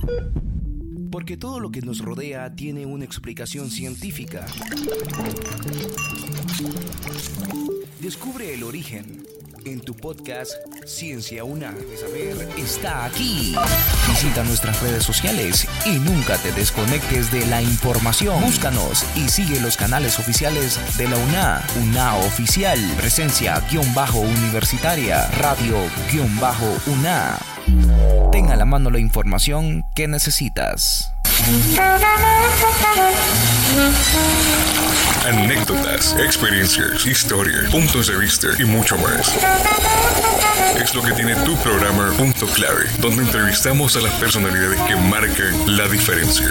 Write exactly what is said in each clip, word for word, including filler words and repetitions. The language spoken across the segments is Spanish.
Porque todo lo que nos rodea tiene una explicación científica. Descubre el origen en tu podcast Ciencia UNA. Saber está aquí. Visita nuestras redes sociales y nunca te desconectes de la información. Búscanos y sigue los canales oficiales de la UNA. UNA Oficial, Presencia guión bajo Universitaria, Radio guión bajo UNA. Ten a la mano la información que necesitas. Anécdotas, experiencias, historias, puntos de vista y mucho más. Es lo que tiene tu programa Punto Clave, donde entrevistamos a las personalidades que marcan la diferencia.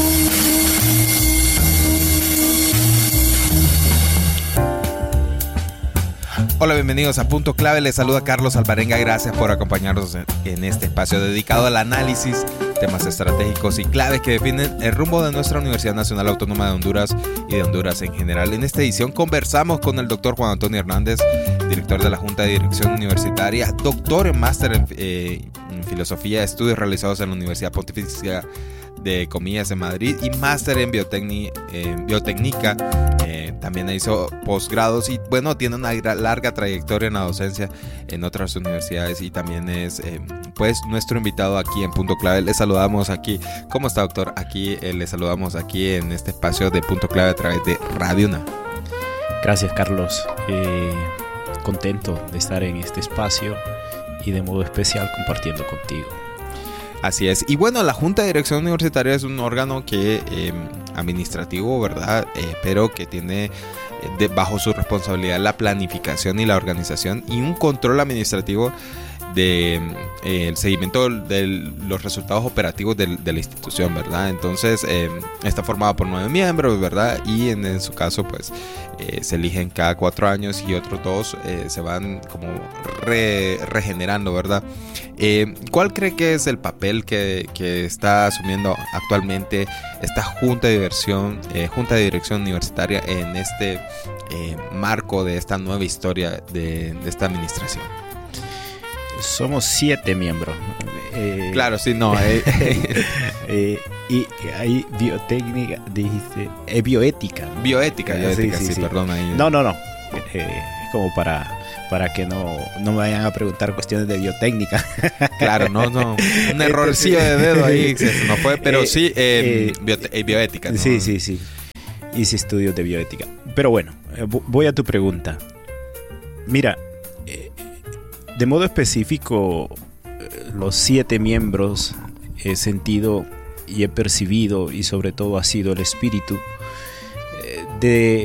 Hola, bienvenidos a Punto Clave. Les saluda Carlos Alvarenga. Gracias por acompañarnos en este espacio dedicado al análisis, temas estratégicos y claves que definen el rumbo de nuestra Universidad Nacional Autónoma de Honduras y de Honduras en general. En esta edición conversamos con el doctor Juan Antonio Hernández, director de la Junta de Dirección Universitaria, doctor en máster en, eh, en Filosofía, estudios realizados en la Universidad Pontificia de Comillas en Madrid y máster en biotecni, eh, biotécnica. Eh, también hizo posgrados y bueno, tiene una larga trayectoria en la docencia en otras universidades y también es eh, pues nuestro invitado aquí en Punto Clave. Le saludamos aquí. ¿Cómo está, doctor? Aquí eh, le saludamos aquí en este espacio de Punto Clave a través de Radio UNA. Gracias, Carlos. Eh, contento de estar en este espacio y de modo especial compartiendo contigo. Así es. Y bueno, la Junta de Dirección Universitaria es un órgano que eh, administrativo, ¿verdad? Eh, pero que tiene eh, de, bajo su responsabilidad la planificación y la organización y un control administrativo de eh, el seguimiento de los resultados operativos de, de la institución, ¿verdad? Entonces eh, está formada por nueve miembros, ¿verdad? Y en, en su caso pues eh, se eligen cada cuatro años y otros dos eh, se van como re, regenerando, ¿verdad? Eh, ¿Cuál cree que es el papel que, que está asumiendo actualmente esta Junta de Dirección, eh, Junta de Dirección Universitaria en este eh, marco de esta nueva historia de, de esta administración? Somos siete miembros. Eh, claro, sí, no. Eh, eh, y hay biotécnica, dijiste, eh, bioética. ¿no? Bioética, bioética, sí, sí, sí, sí. Perdón. Ahí. No, no, no. Eh, como para, para que no, no me vayan a preguntar cuestiones de biotécnica. Claro, no, no. Un errorcillo de dedo ahí, se nos fue, pero eh, sí, eh, eh, biote- bioética. ¿no? Sí, sí, sí. Hice estudios de bioética. Pero bueno, eh, voy a tu pregunta. Mira, de modo específico, los siete miembros he sentido y he percibido, y sobre todo ha sido el espíritu de,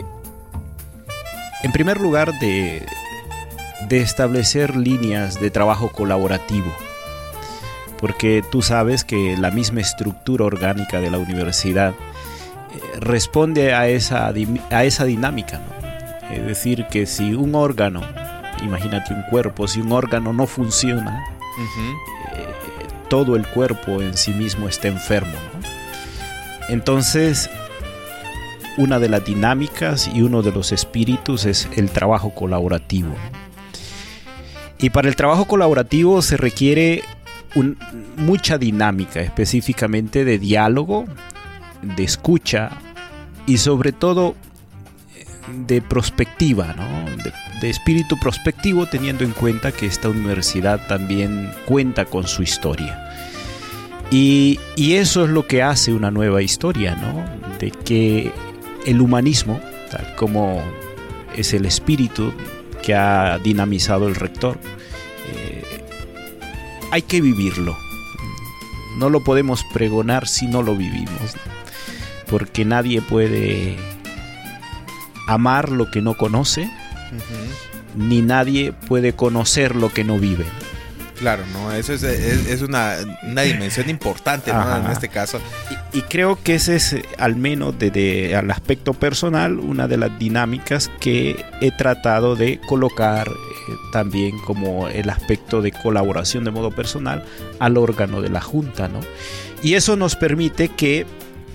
en primer lugar, de, de establecer líneas de trabajo colaborativo, porque tú sabes que la misma estructura orgánica de la universidad responde a esa, a esa dinámica, ¿no? Es decir, que si un órgano, imagínate un cuerpo, si un órgano no funciona, uh-huh. eh, todo el cuerpo en sí mismo está enfermo, ¿no? Entonces, una de las dinámicas y uno de los espíritus es el trabajo colaborativo. Y para el trabajo colaborativo se requiere un, mucha dinámica, específicamente de diálogo, de escucha y sobre todo de prospectiva, ¿no? de, de espíritu prospectivo, teniendo en cuenta que esta universidad también cuenta con su historia. Y, y eso es lo que hace una nueva historia, ¿no? De que el humanismo, tal como es el espíritu que ha dinamizado el rector, eh, hay que vivirlo. No lo podemos pregonar si no lo vivimos, porque nadie puede amar lo que no conoce, uh-huh. ni nadie puede conocer lo que no vive. Claro, no, eso es, es, es una, una dimensión importante, ¿no? En este caso. Y, y creo que ese es, al menos desde el aspecto personal, una de las dinámicas que he tratado de colocar eh, también como el aspecto de colaboración de modo personal al órgano de la Junta, ¿no? Y eso nos permite que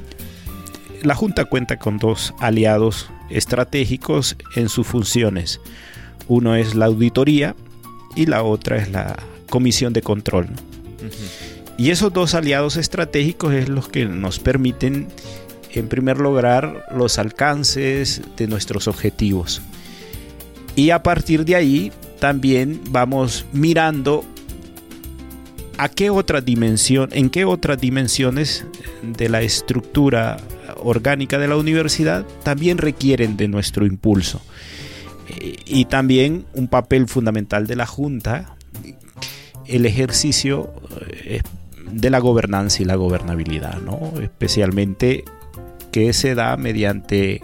la Junta cuenta con dos aliados estratégicos en sus funciones. Uno es la auditoría y la otra es la comisión de control, ¿no? Uh-huh. Y esos dos aliados estratégicos es los que nos permiten, en primer lugar, los alcances de nuestros objetivos. Y a partir de ahí también vamos mirando a qué otra dimensión, en qué otras dimensiones de la estructura orgánica de la universidad también requieren de nuestro impulso. Y también un papel fundamental de la Junta, el ejercicio de la gobernanza y la gobernabilidad, ¿no? Especialmente que se da mediante,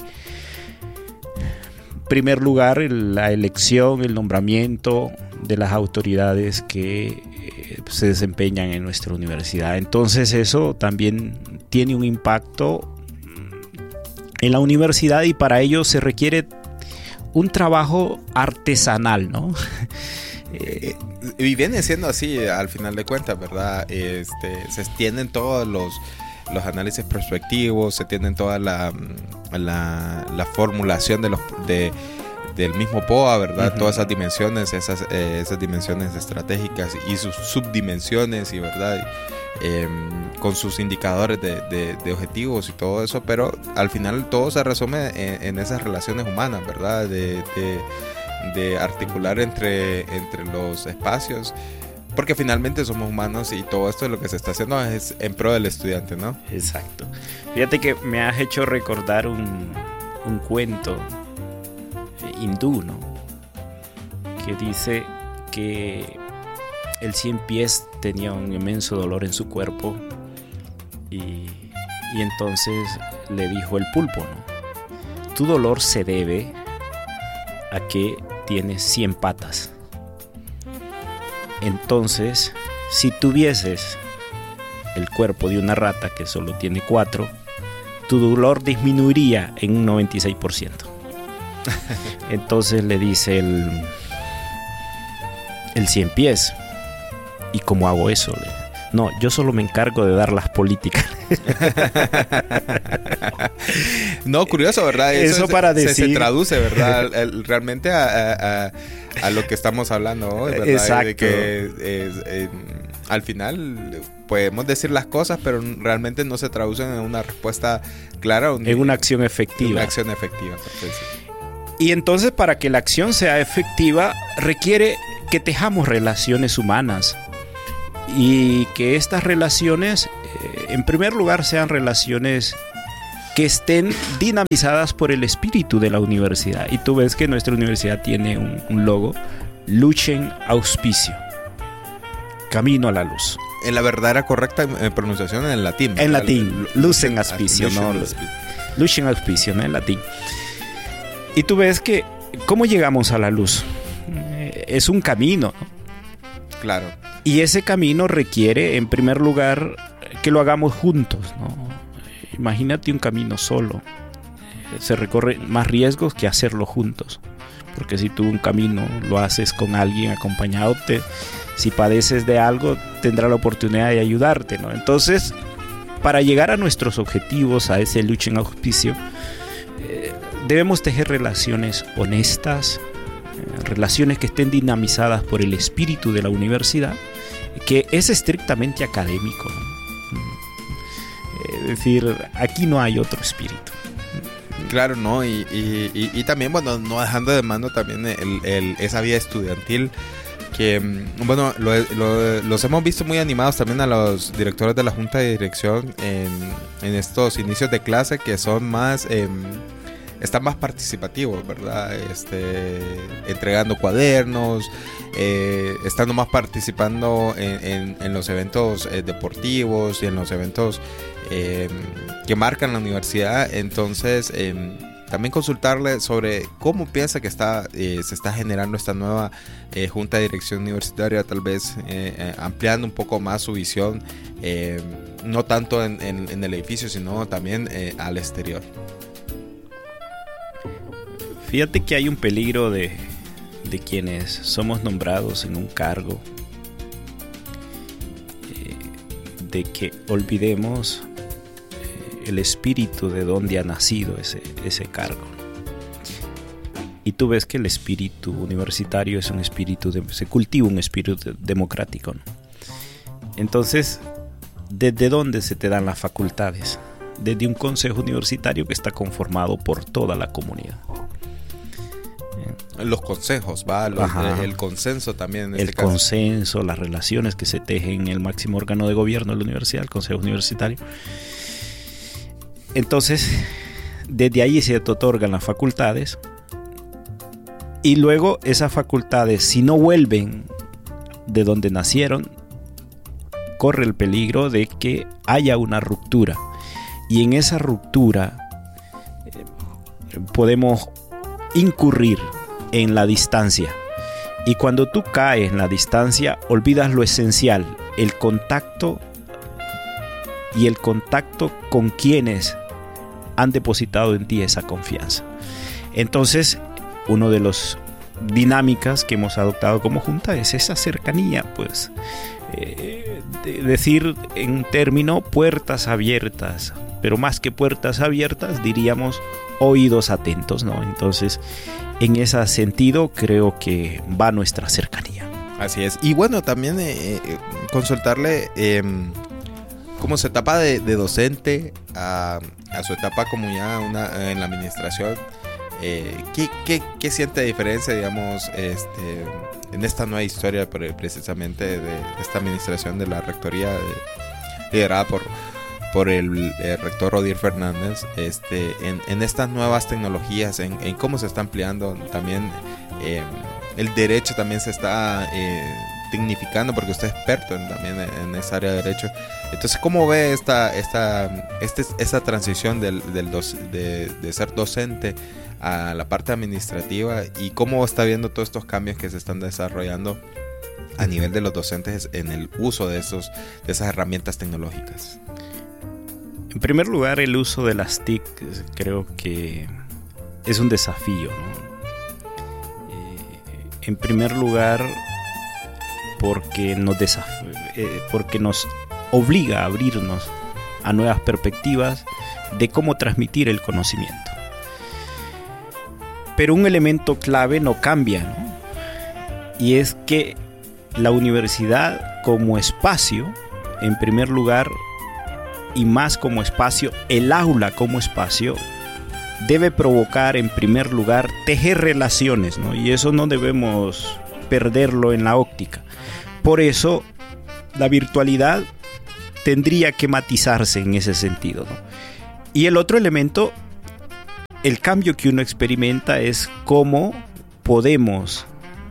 en primer lugar, la elección, el nombramiento de las autoridades que se desempeñan en nuestra universidad. Entonces eso también tiene un impacto en la universidad y para ello se requiere un trabajo artesanal, ¿no? Eh, y viene siendo así al final de cuentas, ¿verdad? Este, se tienen todos los, los análisis prospectivos, se tienen toda la, la, la formulación de los, de, del mismo P O A, ¿verdad? Uh-huh. Todas esas dimensiones, esas, eh, esas dimensiones estratégicas y sus subdimensiones, y ¿verdad? Eh, con sus indicadores de, de, de objetivos y todo eso, pero al final todo se resume en, en esas relaciones humanas, ¿verdad? De, de, de articular entre, entre los espacios, porque finalmente somos humanos y todo esto lo que se está haciendo es en pro del estudiante, ¿no? Exacto. Fíjate que me has hecho recordar un, un cuento hindú, ¿no? Que dice que el cien pies tenía un inmenso dolor en su cuerpo y, y entonces le dijo el pulpo, ¿no? Tu dolor se debe a que tienes cien patas. Entonces, si tuvieses el cuerpo de una rata que solo tiene cuatro, tu dolor disminuiría en un noventa y seis por ciento. Entonces le dice el, el cien pies, ¿y cómo hago eso? No, yo solo me encargo de dar las políticas. No, curioso, ¿verdad? Eso, eso es, para se, decir... se traduce, ¿verdad? El, realmente a, a, a lo que estamos hablando hoy, ¿verdad? Exacto. De que es, eh, al final podemos decir las cosas, pero realmente no se traducen en una respuesta clara. Un, en una acción efectiva. Una acción efectiva. Entonces, sí. Y entonces, para que la acción sea efectiva, requiere que tejamos relaciones humanas y que estas relaciones, eh, en primer lugar, sean relaciones que estén dinamizadas por el espíritu de la universidad. Y tú ves que nuestra universidad tiene un, un logo, Lucem Auspicio, camino a la luz. En la verdadera correcta pronunciación en latín. En latín, Lucem Auspicio, ¿no? Lucem Auspicio, ¿no? En latín. Y tú ves que, ¿cómo llegamos a la luz? Eh, es un camino, ¿no? Claro. Y ese camino requiere, en primer lugar, que lo hagamos juntos, ¿no? Imagínate un camino solo. Se recorren más riesgos que hacerlo juntos. Porque si tú un camino lo haces con alguien acompañado, te, si padeces de algo, tendrá la oportunidad de ayudarte, ¿no? Entonces, para llegar a nuestros objetivos, a ese Lucem Auspicio, eh, debemos tejer relaciones honestas, eh, relaciones que estén dinamizadas por el espíritu de la universidad, que es estrictamente académico, ¿no? Es decir, aquí no hay otro espíritu. Claro, no, y, y, y, y también, bueno, no dejando de mano también el, el, esa vida estudiantil que, bueno, lo, lo, los hemos visto muy animados también a los directores de la Junta de Dirección en, en estos inicios de clase que son más... Eh, están más participativos, ¿verdad? Este, entregando cuadernos, eh, estando más participando en, en, en los eventos eh, deportivos y en los eventos eh, que marcan la universidad. Entonces, eh, también consultarle sobre cómo piensa que está eh, se está generando esta nueva eh, Junta de Dirección Universitaria, tal vez eh, eh, ampliando un poco más su visión, eh, no tanto en, en, en el edificio, sino también eh, al exterior. Fíjate que hay un peligro de, de quienes somos nombrados en un cargo, eh, de que olvidemos eh, el espíritu de donde ha nacido ese, ese cargo. Y tú ves que el espíritu universitario es un espíritu, de, se cultiva un espíritu democrático, ¿no? Entonces, ¿desde dónde se te dan las facultades? Desde un consejo universitario que está conformado por toda la comunidad. Los consejos, ¿va? Los, el consenso también en el este caso. consenso, las relaciones que se tejen en el máximo órgano de gobierno de la universidad, el consejo universitario. Entonces, desde ahí se te otorgan las facultades y luego esas facultades, si no vuelven de donde nacieron, corre el peligro de que haya una ruptura. Y en esa ruptura eh, podemos incurrir en la distancia. Y cuando tú caes en la distancia, olvidas lo esencial, el contacto y el contacto con quienes han depositado en ti esa confianza. Entonces, uno de los dinámicas que hemos adoptado como junta es esa cercanía, pues eh, de decir en término puertas abiertas, pero más que puertas abiertas diríamos oídos atentos, ¿no? Entonces, en ese sentido creo que va nuestra cercanía. Así es. Y bueno, también eh, eh, consultarle eh, como su etapa de, de docente a, a su etapa como ya una, en la administración. Eh, ¿qué, qué, ¿Qué siente de diferencia, digamos, este, en esta nueva historia precisamente de, de esta administración de la rectoría de, liderada por, por el, el rector Odier Fernández, este, en, en estas nuevas tecnologías, en, en cómo se está ampliando también eh, el derecho, también se está eh, dignificando, porque usted es experto en, también en esa área de derecho? Entonces, ¿cómo ve esta, esta, este, esta transición del, del dos, de, de ser docente a la parte administrativa, y cómo está viendo todos estos cambios que se están desarrollando a nivel de los docentes en el uso de, esos, de esas herramientas tecnológicas? En primer lugar, el uso de las T I C creo que es un desafío, ¿no? Eh, en primer lugar, porque nos, desaf- eh, porque nos obliga a abrirnos a nuevas perspectivas de cómo transmitir el conocimiento. Pero un elemento clave no cambia, ¿no? Y es que la universidad como espacio, en primer lugar, y más como espacio, el aula como espacio, debe provocar en primer lugar tejer relaciones, ¿no? Y eso no debemos perderlo en la óptica. Por eso la virtualidad tendría que matizarse en ese sentido, ¿no? Y el otro elemento, el cambio que uno experimenta, es cómo podemos,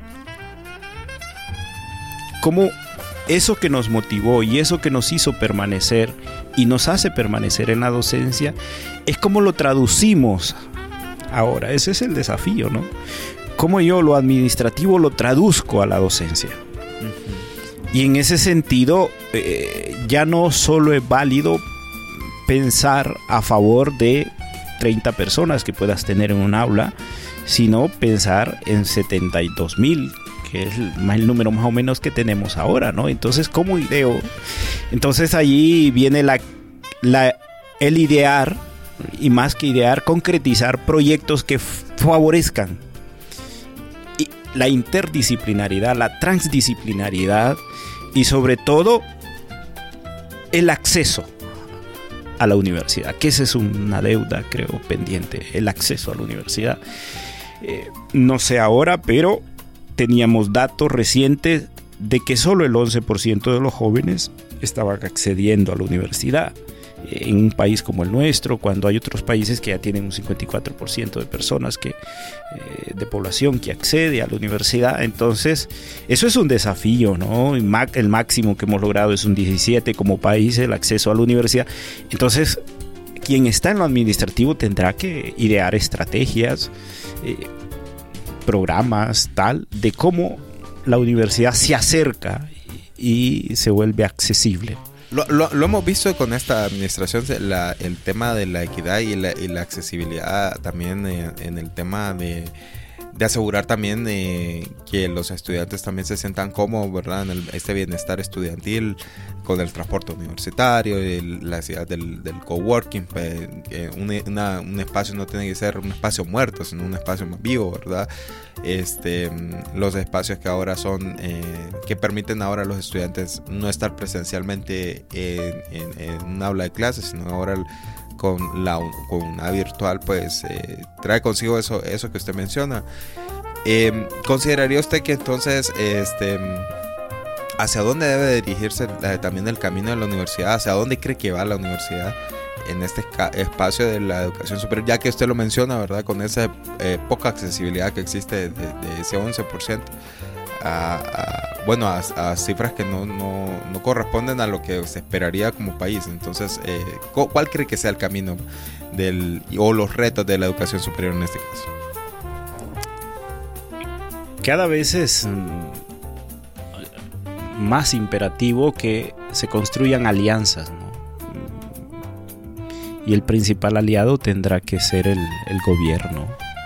cómo eso que nos motivó y eso que nos hizo permanecer y nos hace permanecer en la docencia, es cómo lo traducimos ahora. Ese es el desafío, ¿no? Cómo yo lo administrativo lo traduzco a la docencia. Uh-huh. Y en ese sentido, eh, ya no solo es válido pensar a favor de treinta personas que puedas tener en un aula, sino pensar en setenta y dos mil, que es el, el número más o menos que tenemos ahora, ¿no? Entonces, ¿cómo ideo? Entonces allí viene la, la, el idear, y más que idear, concretizar proyectos que f- favorezcan y la interdisciplinaridad, la transdisciplinaridad y sobre todo el acceso a la universidad, que esa es una deuda, creo, pendiente, el acceso a la universidad. Eh, no sé ahora, pero teníamos datos recientes de que solo el once por ciento de los jóvenes estaban accediendo a la universidad en un país como el nuestro, cuando hay otros países que ya tienen un cincuenta y cuatro por ciento de personas que, eh, de población que accede a la universidad. Entonces, eso es un desafío, ¿no? El máximo que hemos logrado es un diecisiete como país, el acceso a la universidad. Entonces, quien está en lo administrativo tendrá que idear estrategias, eh, programas, tal, de cómo la universidad se acerca y, y se vuelve accesible. Lo, lo, lo hemos visto con esta administración, la, el tema de la equidad y la, y la accesibilidad también en, en el tema de, de asegurar también eh, que los estudiantes también se sientan cómodos, ¿verdad? En el, este bienestar estudiantil, con el transporte universitario, el, la ciudad del, del coworking, pues, que un, una, un espacio no tiene que ser un espacio muerto, sino un espacio más vivo, ¿verdad? Este, los espacios que ahora son, eh, que permiten ahora a los estudiantes no estar presencialmente en, en, en un aula de clases, sino ahora el, con la con una virtual, pues eh, trae consigo eso eso que usted menciona. Eh, ¿Consideraría usted que entonces este hacia dónde debe dirigirse eh, también el camino de la universidad? ¿Hacia dónde cree que va la universidad en este espacio de la educación superior? Ya que usted lo menciona, ¿verdad? Con esa eh, poca accesibilidad que existe de, de ese once por ciento. A, a, bueno, a, a cifras que no, no, no corresponden a lo que se esperaría como país. Entonces, eh, ¿cuál cree que sea el camino del, o los retos de la educación superior en este caso? Cada vez es más imperativo que se construyan alianzas, ¿no? Y el principal aliado tendrá que ser el, el gobierno,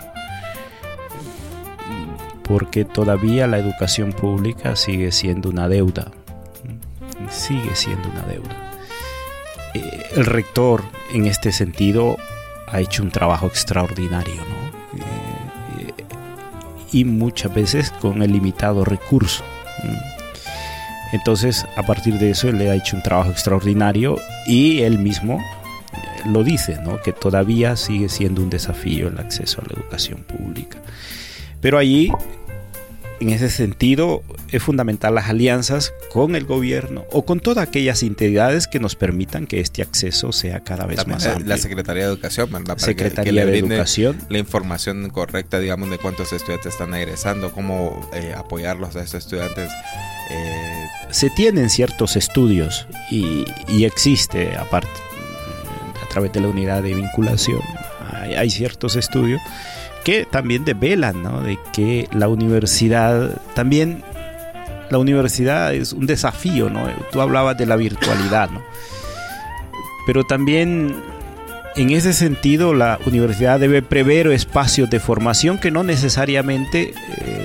porque todavía la educación pública sigue siendo una deuda, sigue siendo una deuda. Eh, el rector en este sentido ha hecho un trabajo extraordinario, ¿no? Eh, eh, y muchas veces con el limitado recurso. Entonces, a partir de eso, él le ha hecho un trabajo extraordinario y él mismo lo dice, ¿no? Que todavía sigue siendo un desafío el acceso a la educación pública. Pero allí, en ese sentido, es fundamental las alianzas con el gobierno o con todas aquellas entidades que nos permitan que este acceso sea cada vez también más la, amplio. La Secretaría de Educación, ¿verdad? Para Secretaría que, que le de brinde Educación. La información correcta, digamos, de cuántos estudiantes están egresando, cómo eh, apoyarlos a estos estudiantes. Eh... Se tienen ciertos estudios y, y existe, aparte, a través de la unidad de vinculación, hay, hay ciertos estudios que también develan, ¿no? De que la universidad también la universidad es un desafío, ¿no? Tú hablabas de la virtualidad, ¿no? Pero también en ese sentido la universidad debe prever espacios de formación que no necesariamente eh,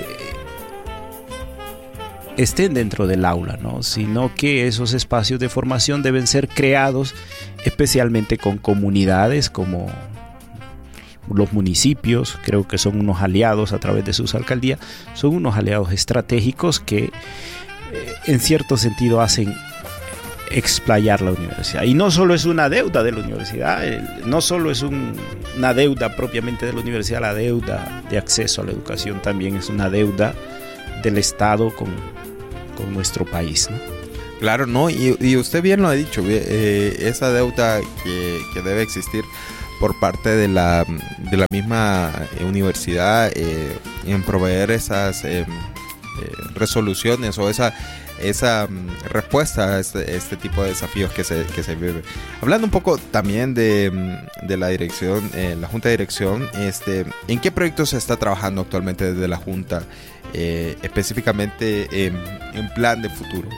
estén dentro del aula, ¿no? Sino que esos espacios de formación deben ser creados especialmente con comunidades como los municipios. Creo que son unos aliados a través de sus alcaldías, son unos aliados estratégicos que eh, en cierto sentido hacen explayar la universidad. Y no solo es una deuda de la universidad, eh, no solo es un, una deuda propiamente de la universidad, la deuda de acceso a la educación también es una deuda del Estado con, con nuestro país, ¿no? Claro, no, y, y usted bien lo ha dicho, eh, esa deuda que, que debe existir por parte de la, de la misma universidad eh, en proveer esas eh, eh, resoluciones o esa, esa um, respuesta a este, este tipo de desafíos que se, que se vive. Hablando un poco también de, de la dirección, eh, la Junta de Dirección, este, ¿en qué proyectos se está trabajando actualmente desde la Junta, eh, específicamente en, en plan de futuro?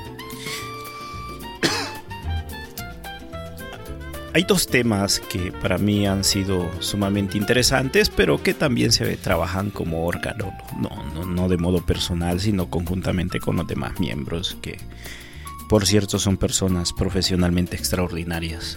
Hay dos temas que para mí han sido sumamente interesantes, pero que también se trabajan como órgano, no, no, no de modo personal, sino conjuntamente con los demás miembros, que por cierto son personas profesionalmente extraordinarias.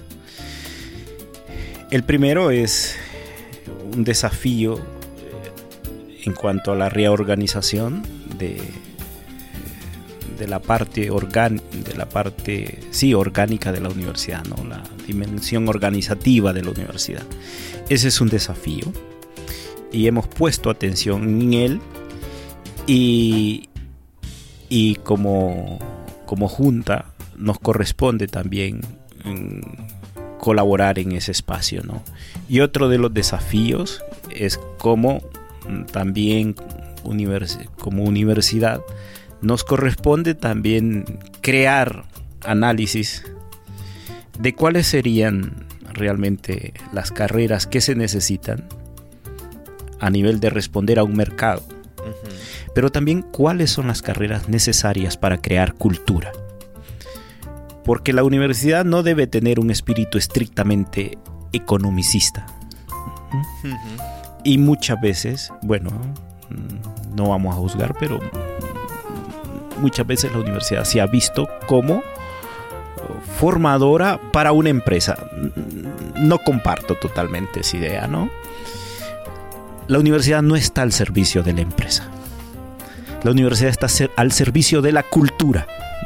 El primero es un desafío en cuanto a la reorganización de de la parte organ, de la parte sí orgánica de la universidad, ¿no? La dimensión organizativa de la universidad. Ese es un desafío y hemos puesto atención en él y, y como, como junta nos corresponde también en colaborar en ese espacio, ¿no? Y otro de los desafíos es cómo también univers, como universidad nos corresponde también crear análisis de cuáles serían realmente las carreras que se necesitan a nivel de responder a un mercado, uh-huh. Pero también cuáles son las carreras necesarias para crear cultura. Porque la universidad no debe tener un espíritu estrictamente economicista. Uh-huh. Y muchas veces, bueno, no vamos a juzgar, pero muchas veces la universidad se ha visto como formadora para una empresa. No comparto totalmente esa idea, ¿no? La universidad no está al servicio de la empresa. La universidad está al servicio de la cultura.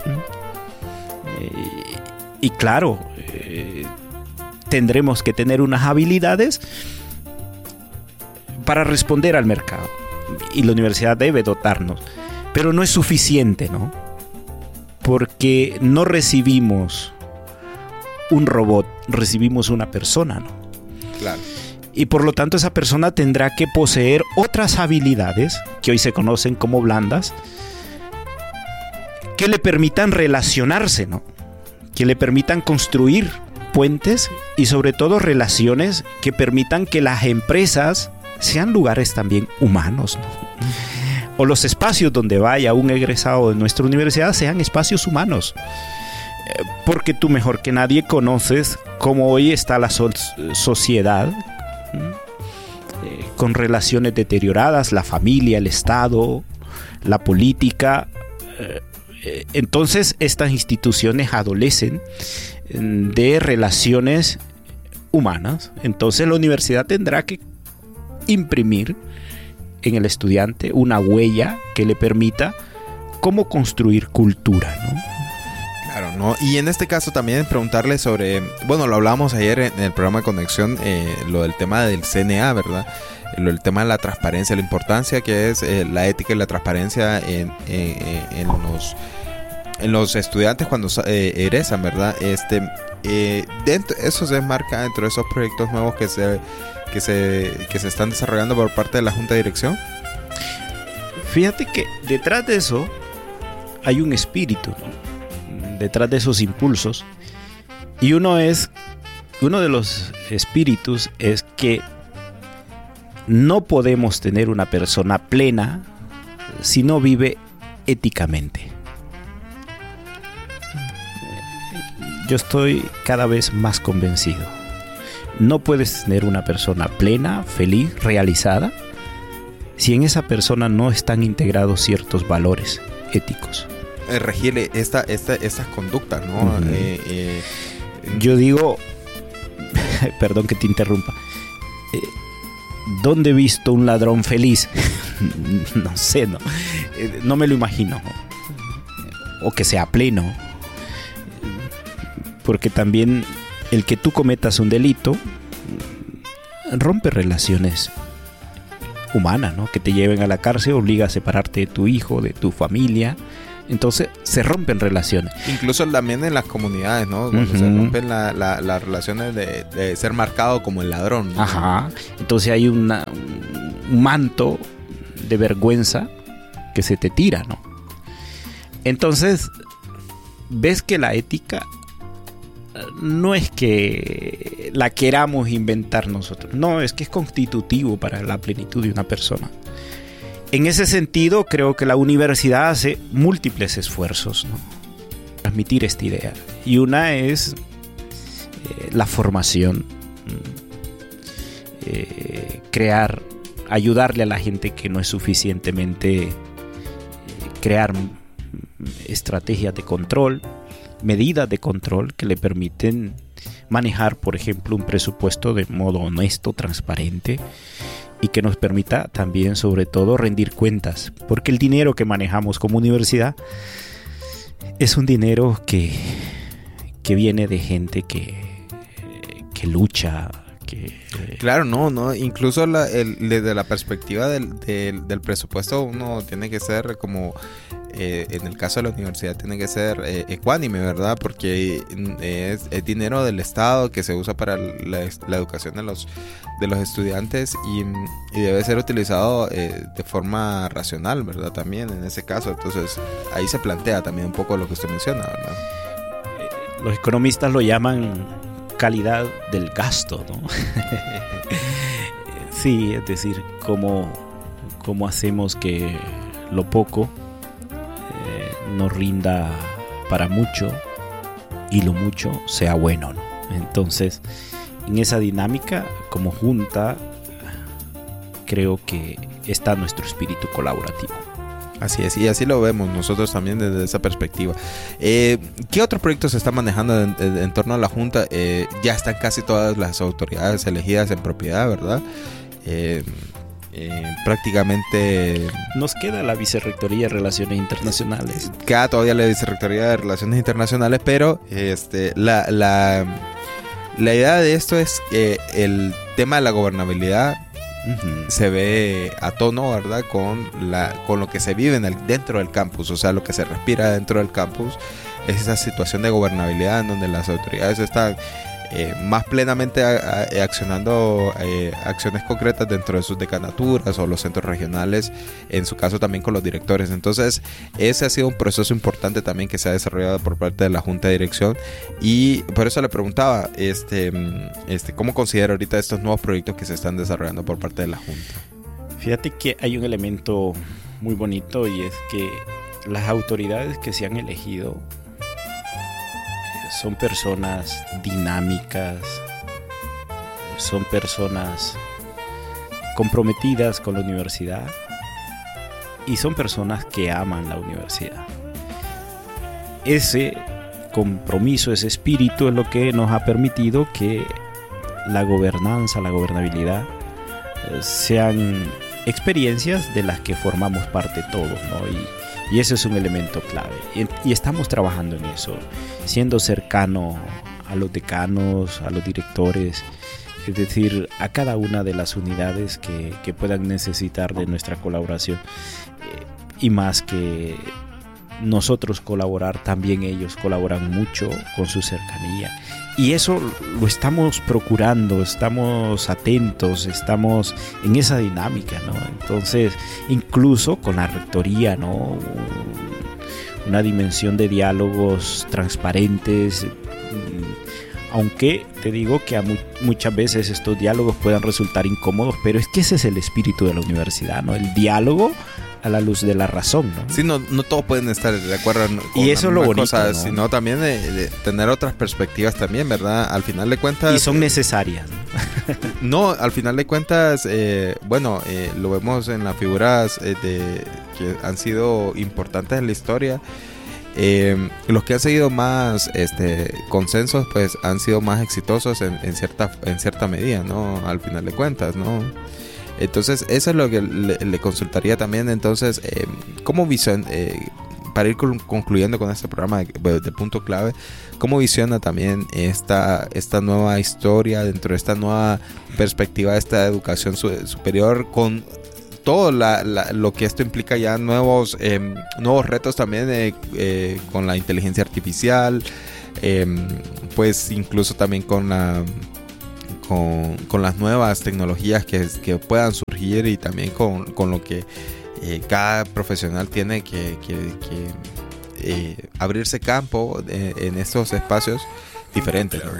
Y claro, eh, tendremos que tener unas habilidades para responder al mercado. Y la universidad debe dotarnos. Pero no es suficiente, ¿no? Porque no recibimos un robot, recibimos una persona, ¿no? Claro. Y por lo tanto esa persona tendrá que poseer otras habilidades que hoy se conocen como blandas, que le permitan relacionarse, ¿no? Que le permitan construir puentes y sobre todo relaciones que permitan que las empresas sean lugares también humanos, ¿no? O los espacios donde vaya un egresado de nuestra universidad sean espacios humanos. Porque tú mejor que nadie conoces cómo hoy está la so- sociedad eh, con relaciones deterioradas, la familia, el Estado, la política. Eh, eh, entonces estas instituciones adolecen de relaciones humanas. Entonces la universidad tendrá que imprimir en el estudiante una huella que le permita cómo construir cultura, ¿no? Claro, ¿no? Y en este caso también preguntarle sobre, bueno, lo hablábamos ayer en el programa de Conexión, eh, lo del tema del C N A, ¿verdad? Lo del tema de la transparencia, la importancia que es eh, la ética y la transparencia en, en, en los en los estudiantes cuando eh, egresan, ¿verdad? Este, eh, dentro, eso se enmarca dentro de esos proyectos nuevos que se que se que se están desarrollando por parte de la Junta de Dirección. Fíjate que detrás de eso hay un espíritu, ¿no? Detrás de esos impulsos, y uno es uno de los espíritus es que no podemos tener una persona plena si no vive éticamente. Yo estoy cada vez más convencido. No puedes tener una persona plena, feliz, realizada, si en esa persona no están integrados ciertos valores éticos. Eh, regirle esta, esta, estas conductas, ¿no? Uh-huh. eh, eh, Yo digo, perdón que te interrumpa, eh, ¿dónde he visto un ladrón feliz? No sé, no, eh, no me lo imagino. O que sea pleno. Porque también el que tú cometas un delito rompe relaciones humanas, ¿no? Que te lleven a la cárcel, obliga a separarte de tu hijo, de tu familia. Entonces se rompen relaciones. Incluso también en las comunidades, ¿no? Cuando uh-huh. se rompen la, la, las relaciones de, de ser marcado como el ladrón, ¿no? Ajá. Entonces hay una, un manto de vergüenza que se te tira, ¿no? Entonces ves que la ética no es que la queramos inventar nosotros, no, es que es constitutivo para la plenitud de una persona. En ese sentido, creo que la universidad hace múltiples esfuerzos, ¿no? Transmitir esta idea. Y una es eh, la formación, eh, crear, ayudarle a la gente que no es suficientemente, eh, crear estrategias de control, medidas de control que le permiten manejar, por ejemplo, un presupuesto de modo honesto, transparente, y que nos permita también, sobre todo, rendir cuentas, porque el dinero que manejamos como universidad es un dinero que, que viene de gente que, que lucha, que... Claro, no, no, incluso la, el, desde la perspectiva del, del, del presupuesto uno tiene que ser como... Eh, en el caso de la universidad tiene que ser eh, ecuánime, ¿verdad? Porque es, es dinero del Estado que se usa para la, la educación de los, de los estudiantes y, y debe ser utilizado eh, de forma racional, ¿verdad? También en ese caso. Entonces ahí se plantea también un poco lo que usted menciona, ¿verdad? Los economistas lo llaman calidad del gasto, ¿no? Sí, es decir, cómo, cómo hacemos que lo poco nos rinda para mucho y lo mucho sea bueno, ¿no? Entonces, en esa dinámica, como junta, creo que, está nuestro espíritu colaborativo. Así es, y así lo vemos nosotros también desde esa perspectiva. Eh, ¿Qué otros proyectos se están manejando en, en, en torno a la Junta? Eh, ya están casi todas las autoridades elegidas en propiedad, ¿verdad? Eh, eh, prácticamente... Nos queda la Vicerrectoría de Relaciones Internacionales. Queda todavía la Vicerrectoría de Relaciones Internacionales, pero este, la, la, la idea de esto es que el tema de la gobernabilidad Uh-huh. se ve a tono, ¿verdad? Con la con lo que se vive en el, dentro del campus, o sea, lo que se respira dentro del campus es esa situación de gobernabilidad en donde las autoridades están eh, más plenamente a, a, accionando eh, acciones concretas dentro de sus decanaturas o los centros regionales, en su caso también con los directores. Entonces, ese ha sido un proceso importante también que se ha desarrollado por parte de la Junta de Dirección, y por eso le preguntaba este, este cómo considera ahorita estos nuevos proyectos que se están desarrollando por parte de la Junta. Fíjate que hay un elemento muy bonito, y es que las autoridades que se han elegido son personas dinámicas, son personas comprometidas con la universidad y son personas que aman la universidad. Ese compromiso, ese espíritu es lo que nos ha permitido que la gobernanza, la gobernabilidad sean experiencias de las que formamos parte todos, ¿no? Y Y ese es un elemento clave. Y, y estamos trabajando en eso, siendo cercano a los decanos, a los directores, es decir, a cada una de las unidades que, que puedan necesitar de nuestra colaboración. Eh, y más que nosotros colaborar, también ellos colaboran mucho con su cercanía. Y eso lo estamos procurando, estamos atentos, estamos en esa dinámica, ¿no? Entonces, incluso con la rectoría, ¿no? Una dimensión de diálogos transparentes, aunque te digo que a mu- muchas veces estos diálogos puedan resultar incómodos, pero es que ese es el espíritu de la universidad, ¿no? El diálogo a la luz de la razón, ¿no? Sí, no, no todos pueden estar de acuerdo con y eso es lo bonito, cosa, ¿no? Sino también de, de tener otras perspectivas también, ¿verdad? Al final de cuentas... Y son necesarias, ¿no? No, al final de cuentas, eh, bueno, eh, lo vemos en las figuras eh, de, que han sido importantes en la historia. Eh, los que han seguido más este, consensos, pues han sido más exitosos en, en, cierta, en cierta medida, ¿no? Al final de cuentas, ¿no? Entonces, eso es lo que le, le consultaría también. Entonces, eh, ¿cómo visiona, eh, para ir concluyendo con este programa de, de Punto Clave, cómo visiona también esta, esta nueva historia dentro de esta nueva perspectiva de esta educación su, superior, con todo la, la, lo que esto implica ya, nuevos, eh, nuevos retos también eh, eh, con la inteligencia artificial, eh, pues incluso también con la... Con, con las nuevas tecnologías que, que puedan surgir, y también con, con lo que eh, cada profesional tiene que, que, que eh, abrirse campo de, en estos espacios diferentes, ¿no?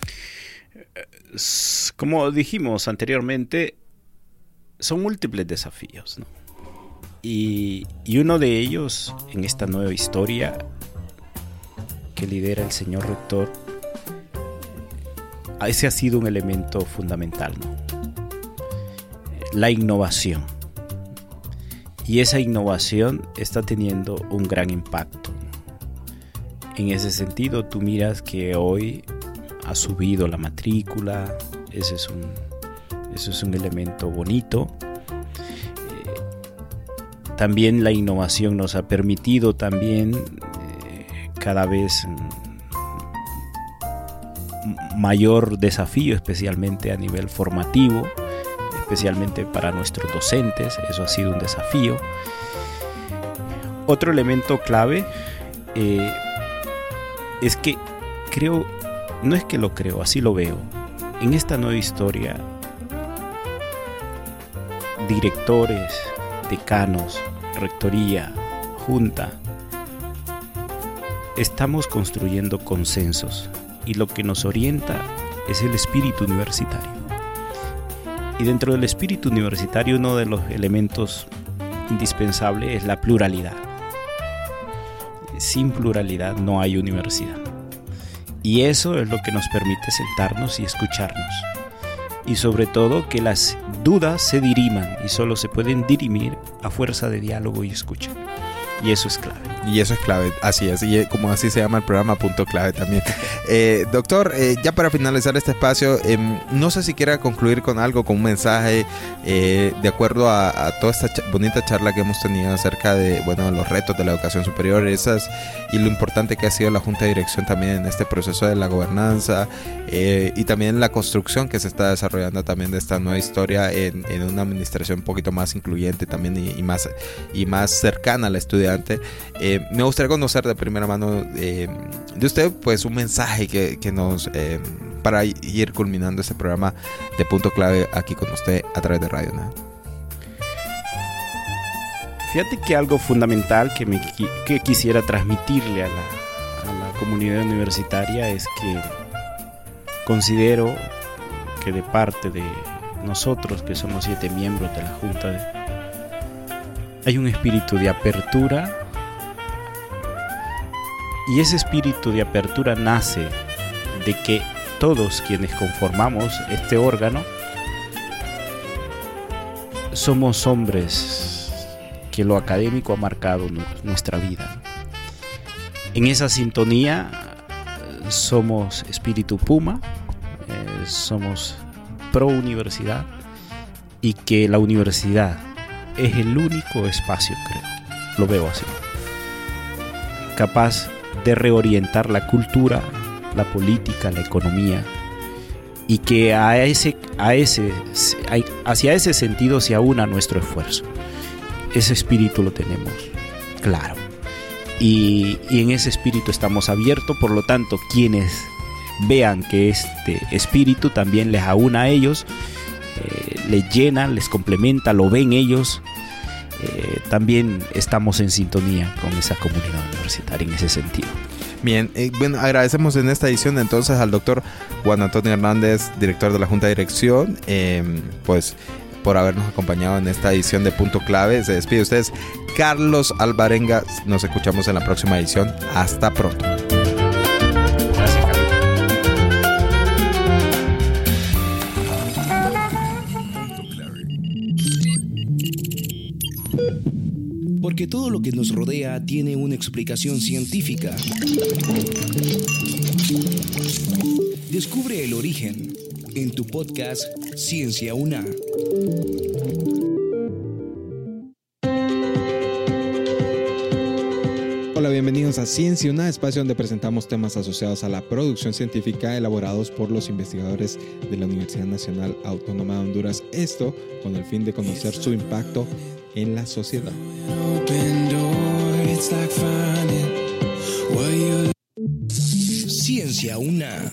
Como dijimos anteriormente, son múltiples desafíos, ¿no? Y, y uno de ellos en esta nueva historia que lidera el señor rector, ese ha sido un elemento fundamental, ¿no? La innovación. Y esa innovación está teniendo un gran impacto. En ese sentido, tú miras que hoy ha subido la matrícula. Ese es un, ese es un elemento bonito. Eh, también la innovación nos ha permitido también eh, cada vez mayor desafío, especialmente a nivel formativo, especialmente para nuestros docentes. Eso ha sido un desafío. Otro elemento clave eh, es que creo, no es que lo creo, así lo veo, en esta nueva historia, directores, decanos, rectoría, junta, estamos construyendo consensos. Y lo que nos orienta es el espíritu universitario. Y dentro del espíritu universitario, uno de los elementos indispensables es la pluralidad. Sin pluralidad no hay universidad. Y eso es lo que nos permite sentarnos y escucharnos. y sobre todo que las dudas se diriman y solo se pueden dirimir a fuerza de diálogo y escucha. Y eso es clave. Y eso es clave, así es, y como así se llama el programa, Punto Clave también. Eh, doctor, eh, ya para finalizar este espacio, eh, no sé si quiera concluir con algo, con un mensaje, eh, de acuerdo a, a toda esta ch- bonita charla que hemos tenido acerca de, bueno, los retos de la educación superior, esas, y lo importante que ha sido la Junta de Dirección también en este proceso de la gobernanza, eh, y también la construcción que se está desarrollando también de esta nueva historia en, en una administración un poquito más incluyente también y, y, más, y más cercana al estudiante. Eh, me gustaría conocer de primera mano eh, de usted, pues, un mensaje que, que nos eh, para ir culminando este programa de Punto Clave aquí con usted a través de Radio Nada. Fíjate que algo fundamental que, me, que quisiera transmitirle a la, a la comunidad universitaria es que considero que de parte de nosotros, que somos siete miembros de la Junta, de, hay un espíritu de apertura. Y ese espíritu de apertura nace de que todos quienes conformamos este órgano somos hombres que lo académico ha marcado nuestra vida. En esa sintonía somos espíritu Puma, eh, somos pro universidad, y que la universidad es el único espacio, creo, lo veo así, capaz de reorientar la cultura, la política, la economía, y que a ese, a ese, hacia ese sentido se aúna nuestro esfuerzo. Ese espíritu lo tenemos claro, y, y en ese espíritu estamos abiertos. Por lo tanto, quienes vean que este espíritu también les aúna a ellos, eh, les llena, les complementa, lo ven ellos, Eh, también estamos en sintonía con esa comunidad universitaria en ese sentido. Bien, eh, bueno, agradecemos en esta edición entonces al doctor Juan Antonio Hernández, director de la Junta de Dirección, eh, pues por habernos acompañado en esta edición de Punto Clave. Se despide de ustedes Carlos Alvarenga. Nos escuchamos en la próxima edición. Hasta pronto. Gracias, Carlos. Porque todo lo que nos rodea tiene una explicación científica. Descubre el origen en tu podcast Ciencia UNA. Hola, bienvenidos a Ciencia UNA, espacio donde presentamos temas asociados a la producción científica elaborados por los investigadores de la Universidad Nacional Autónoma de Honduras. Esto con el fin de conocer su impacto en la sociedad. Ciencia UNA.